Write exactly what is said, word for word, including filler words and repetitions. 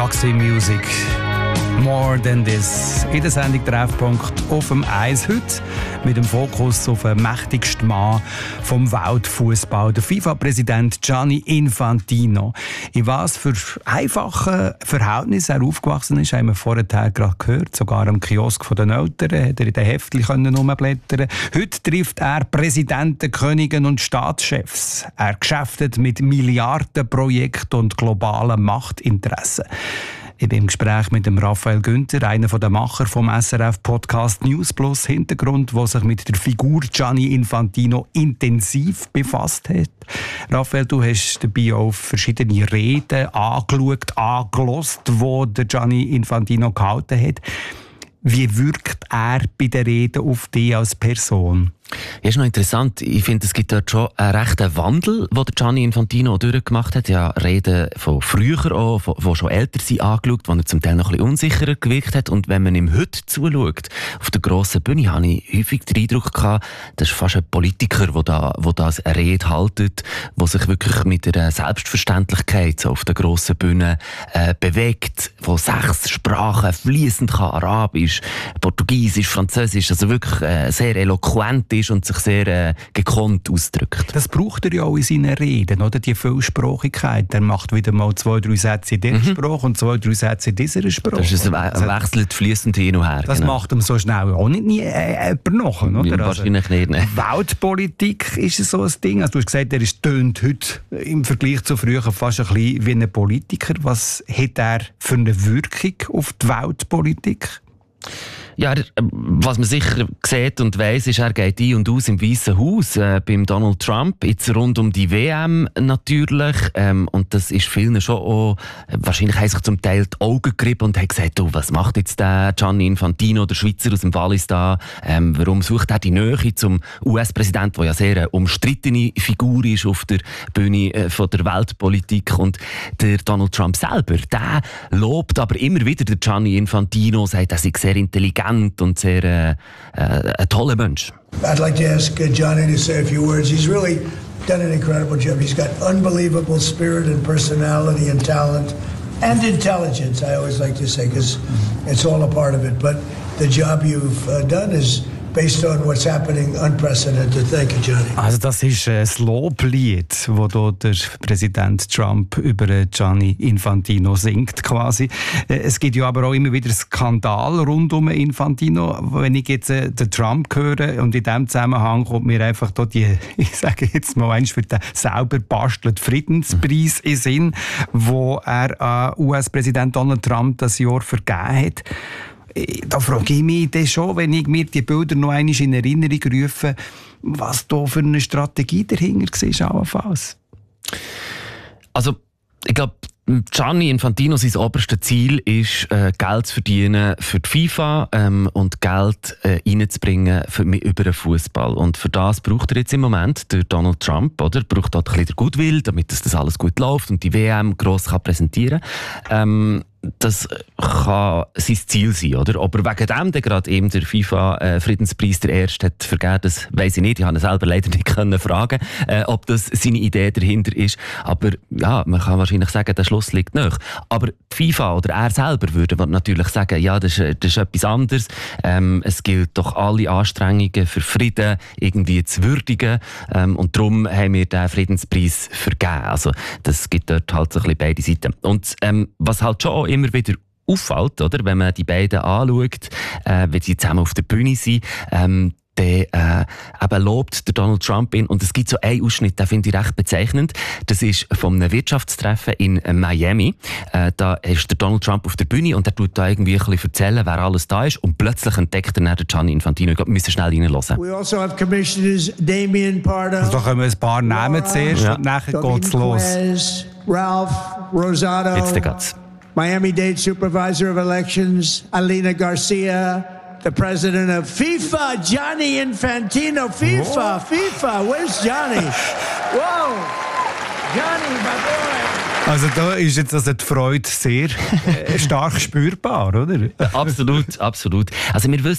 Roxy Music. More than this. In der Sendung Treffpunkt auf dem Eis heute mit dem Fokus auf den mächtigsten Mann vom Weltfußball, der FIFA-Präsident Gianni Infantino. In was für einfachen Verhältnissen er aufgewachsen ist, haben wir vorher gerade gehört. Sogar am Kiosk der Eltern hat er in den Heftchen rumblättern. Heute trifft er Präsidenten, Könige und Staatschefs. Er geschäftet mit Milliardenprojekten und globalen Machtinteressen. Ich bin im Gespräch mit dem Raphael Günther, einer der Macher vom S R F-Podcast News Plus Hintergrund, der sich mit der Figur Gianni Infantino intensiv befasst hat. Raphael, du hast dabei auch verschiedene Reden angeschaut, angehört, die der Gianni Infantino gehalten hat. Wie wirkt er bei den Reden auf dich als Person? Ja, ist noch interessant. Ich finde, es gibt dort schon einen rechten Wandel, den der Gianni Infantino durchgemacht hat. Ja, Reden von früher auch, die schon älter sind, angeschaut, wo er zum Teil noch ein bisschen unsicherer gewirkt hat. Und wenn man ihm heute zuschaut, auf der grossen Bühne, habe ich häufig den Eindruck gehabt, das ist fast ein Politiker, der da, der da eine Rede haltet, der sich wirklich mit einer Selbstverständlichkeit so auf der grossen Bühne äh, bewegt, der sechs Sprachen fließend kann, Arabisch, Portugiesisch, Französisch, also wirklich äh, sehr eloquent ist und sich sehr äh, gekonnt ausdrückt. Das braucht er ja auch in seinen Reden, oder? Die Vielsprachigkeit. Er macht wieder mal zwei, drei Sätze in dieser mhm. Sprache und zwei, drei Sätze in dieser Sprache. Das ist ein also, wechselt fließend hin und her. Das genau. macht ihm so schnell auch nicht nie äh, jemand nach, oder? Ja, wahrscheinlich also, nicht. Ne? Weltpolitik ist so ein Ding. Also, du hast gesagt, er ist tönt heute im Vergleich zu früher fast ein bisschen wie ein Politiker. Was hat er für eine Wirkung auf die Weltpolitik? Ja, was man sicher sieht und weiss, ist, er geht ein und aus im Weißen Haus äh, beim Donald Trump, jetzt rund um die W M natürlich. Ähm, und das ist vielen schon auch, wahrscheinlich haben sich zum Teil die Augen gerieben und haben gesagt, oh, was macht jetzt der Gianni Infantino, der Schweizer aus dem Wallis da? Ähm, warum sucht er die Nähe zum U S-Präsidenten, der ja sehr eine umstrittene Figur ist auf der Bühne äh, von der Weltpolitik? Und der Donald Trump selber, der lobt aber immer wieder den Gianni Infantino, sagt, er sei sehr intelligent und sehr äh, äh, ein toller Mensch. I'd like to ask uh, Gianni to say a few words. He's really done an incredible job. He's got unbelievable spirit and personality and talent and intelligence, I always like to say, because it's all a part of it. But the job you've uh, done is based on what's happening, unprecedented. Thank you, Gianni. Also das ist ein Loblied, das hier der Präsident Trump über Gianni Infantino singt, quasi. Es gibt ja aber auch immer wieder Skandal rund um Infantino. Wenn ich jetzt äh, den Trump höre und in diesem Zusammenhang kommt mir einfach da die, ich sage jetzt mal eins für den selber bastelten Friedenspreis in Sinn, wo er an U S-Präsident Donald Trump das Jahr vergeben hat. Da frage ich mich dann schon, wenn ich mir die Bilder noch einmal in Erinnerung rufe, was da für eine Strategie dahinter war, allenfalls. Also, ich glaube, Gianni Infantino, sein oberstes Ziel ist, äh, Geld zu verdienen für die FIFA ähm, und Geld äh, reinzubringen für, über den Fußball. Und für das braucht er jetzt im Moment der Donald Trump, oder? Braucht dort ein bisschen Goodwill, damit das, das alles gut läuft und die W M gross kann präsentieren kann. Ähm, Das kann sein Ziel sein, oder? Aber wegen dem, der gerade eben der FIFA-Friedenspreis der erste hat vergeben, das weiss ich nicht. Ich konnte selber leider nicht können fragen, äh, ob das seine Idee dahinter ist. Aber ja, man kann wahrscheinlich sagen, der Schluss liegt nahe. Aber die FIFA oder er selber würde natürlich sagen, ja, das ist, das ist etwas anderes. Ähm, es gilt doch alle Anstrengungen für Frieden irgendwie zu würdigen. Ähm, und darum haben wir den Friedenspreis vergeben. Also das gibt dort halt so ein bisschen beide Seiten. Und ähm, was halt schon immer wieder auffällt, oder, wenn man die beiden anschaut, äh, wenn sie zusammen auf der Bühne sind, ähm, dann äh, eben lobt der Donald Trump ihn. Und es gibt so einen Ausschnitt, den finde ich recht bezeichnend. Das ist von einem Wirtschaftstreffen in Miami. Äh, da ist der Donald Trump auf der Bühne und er tut da irgendwie ein bisschen erzählen, wer alles da ist. Und plötzlich entdeckt er dann den Gianni Infantino. Ich glaube, wir müssen schnell reinhören. We also have commissioners Damian Pardo. Also da kommen ein paar Namen zuerst ja. und nachher geht's los. Quez, Ralph Rosado. Jetzt geht's. Miami-Dade Supervisor of Elections, Alina Garcia, the president of FIFA, Gianni Infantino. FIFA, Whoa. FIFA, where's Gianni? Whoa, Gianni, my boy. Also da ist jetzt also die Freude sehr äh, stark spürbar, oder? Absolut, absolut. Also wir wissen